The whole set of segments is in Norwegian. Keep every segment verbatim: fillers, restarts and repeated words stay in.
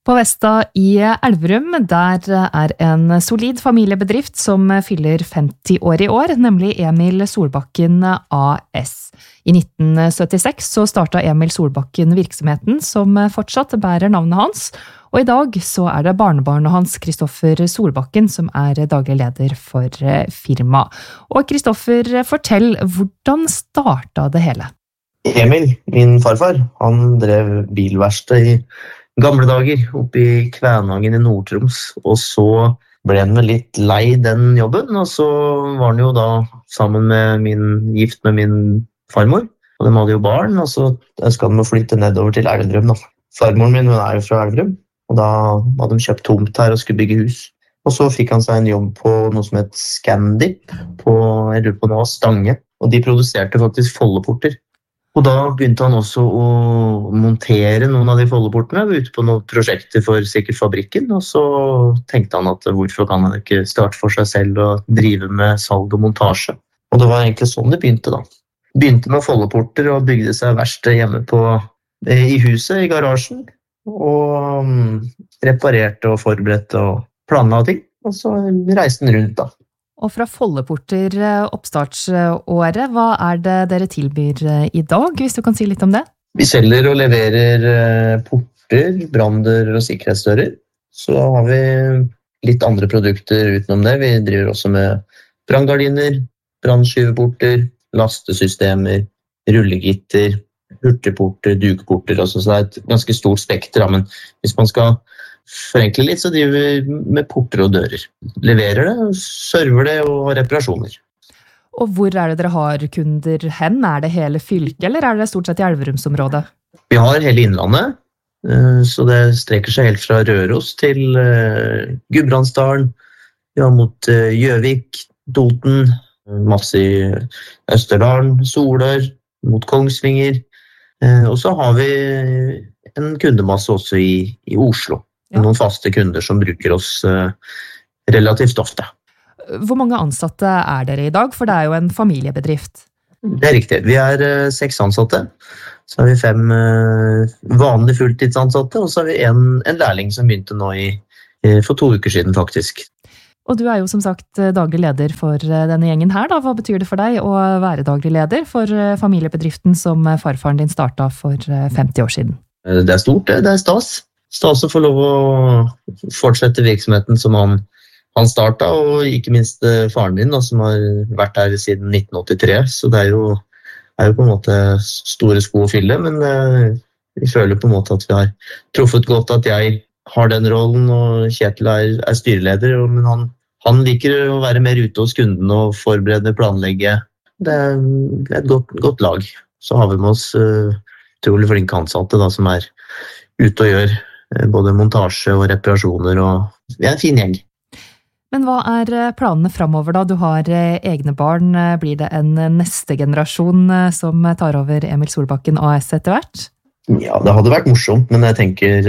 På Vesta i Elverum, der er en solid familiebedrift som fyller femti år i år, nemlig Emil Solbakken A S. I nitten syttiseks så startet Emil Solbakken virksomheten som fortsatt bærer navnet hans, og i dag så er det barnebarnet hans, Kristoffer Solbakken, som er daglig leder for firma. Og Kristoffer, fortell, hvordan startet det hele? Emil, min farfar, han drev bilverksted i gamle dager oppe i Kvænangen i Nord-Troms, og så ble han vel litt lei den jobben, og så var han jo da sammen med min, gift med min farmor, og de hadde jo barn, og så ønsket han å flytte nedover til Elverum da. Farmoren min hun er jo fra Elverum, og da hadde de kjøpt tomt her og skulle bygge hus. Og så fikk han seg en jobb på noe som het Scandip, på, jeg lurer på nå, Stange, og de produserte faktisk foldeporter. Og da begynte han også å montere noen av de foldeportene ute på noen prosjekter for sikkert fabrikken, og så tenkte han at hvorfor kan han ikke starte for seg selv og drive med salg og montasje. Og det var egentlig sånn det begynte da. Begynte med foldeporter og bygde seg verksted hjemme på, i huset, i garasjen, og um, reparerte og forberedte og planla ting, og så reiste han rundt da. Og fra foldeporter oppstartsåret, hva er det dere tilbyr i dag, hvis du kan si litt om det? Vi selger og leverer porter, brander og sikkerhetsdører. Så har vi litt andre produkter utenom det. Vi driver også med branngardiner, brannskyveporter, lastesystemer, rullegitter, hurtigporter, dukporter. Så det er et ganske stort spekter. Men hvis man skal forenkle litt, så driver vi med porter og dører. Leverer det, server det og reparasjoner. Og hvor er det dere har kunder hen? Er det hele fylket, eller er det stort sett i Elverumsområdet? Vi har hele Innlandet, så det strekker seg helt fra Røros til Gudbrandsdalen, ja, mot Gjøvik, Toten, masse i Østerdalen, Solør, mot Kongsvinger, og så har vi en kundemasse også i, i Oslo. Ja. Noen faste kunder som bruker oss uh, relativt ofte. Hvor mange ansatte er dere i dag? For det er jo en familiebedrift. Det er riktig. Vi er uh, seks ansatte. Så har vi fem uh, vanlige fulltidsansatte, og så har vi en, en lærling som begynte nå i, uh, for to uker siden faktisk. Og du er jo som sagt daglig leder for denne gjengen her da. Hva betyr det for deg å være daglig leder for familiebedriften som farfaren din startet for femti år siden? Det er stort, det. Det er stas. Stas å få lov å fortsette virksomheten som han, han startet, og ikke minst faren min da, som har vært her siden nitten åttitre, så det er jo, er jo på en måte store sko å fylle, men eh, vi føler på en måte at vi har truffet godt at jeg har den rollen, og Kjetil er, er styreleder, men han, han liker å være mer ute hos kunden og forberede, planlegge. Det er, det er et godt, godt lag. Så har vi med oss uh, utrolig flinke ansatte da, som er ute og gjør både montasje og reparasjoner, og vi er en fin gjeng. Men hva er planene fremover da? Du har egne barn. Blir det en neste generasjon som tar over Emil Solbakken A S etter hvert? Ja, det hadde vært morsomt, men jeg tenker,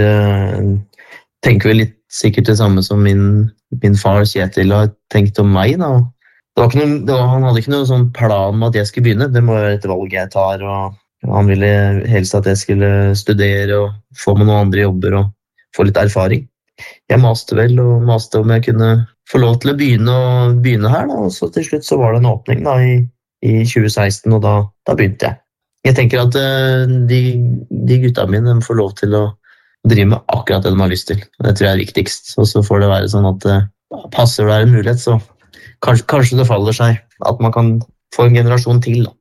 tenker vel litt sikkert det samme som min, min far Kjetil har tenkt om meg. Da. Det var ikke noe, det var, han hadde ikke noen sånn plan med at jeg skulle begynne. Det må være et valg jeg tar, og han ville helst at jeg skulle studere og få med noen andre jobber og få litt erfaring. Jeg maste vel og maste om jeg kunne få lov til å begynne, og begynne her, da. Og så til slutt så var det en åpning da, i, i tjue seksten, og da, da begynte jeg. Jeg tenker at uh, de, de gutta mine de får lov til å drive med akkurat det de har lyst til. Det tror jeg er viktigst. Og så får det være sånn at uh, passer det er en mulighet, så kanskje, kanskje det faller seg at man kan få en generasjon til da.